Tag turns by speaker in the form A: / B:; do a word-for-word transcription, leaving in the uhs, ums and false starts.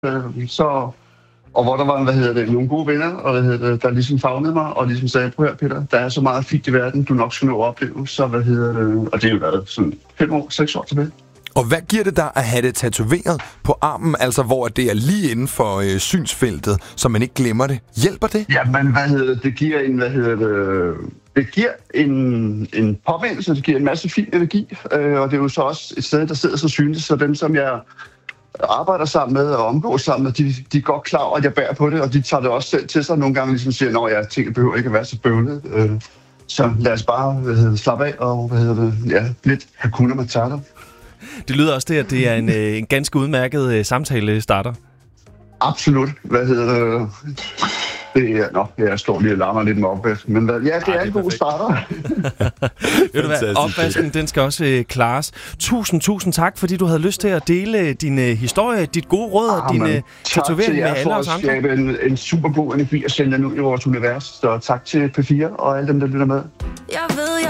A: Øh, så, og hvor der var, hvad hedder det, nogle gode venner, og hvad hedder det, der ligesom favnede mig, og ligesom sagde, prøv her, Peter, der er så meget fint i verden, du nok skal nå at opleve, så hvad hedder det, og det er jo været sådan fem år, seks år tilbage.
B: Og hvad giver det dig at have det tatoveret på armen, altså hvor det er lige inden for øh, synsfeltet, så man ikke glemmer det? Hjælper det?
A: Ja, men hvad hedder det, det giver en, hvad hedder det, det giver en, en påmindelse, det giver en masse fin energi, øh, og det er jo så også et sted, der sidder så synligt, så dem, som jeg arbejder sammen med og omgås sammen med, de, de er godt klar over, at jeg bærer på det, og de tager det også selv til sig. Nogle gange ligesom siger, at jeg tænker, behøver ikke at være så bøvlet. Øh, så lad os bare hvad hedder det, slappe af og hvad hedder det, ja, lidt Hakuna Matata.
C: Det lyder også det, at det er en, en ganske udmærket uh, samtale starter.
A: Absolut. Hvad hedder det? Det er, nå, jeg står lige og larmer lidt med opvasken, men ja, det Ej, er, er en god starter.
C: Ved du hvad, opvasken, den skal også øh, klares. Tusind, tusind tak, fordi du havde lyst til at dele din øh, historie, dit gode råd og ah, din øh, tatovering med alle os andre.
A: Tak til jer for at skabe en, en super god energi og sende den ud i vores univers. Så tak til P fire og alle dem, der lytter med. Jeg ved, jeg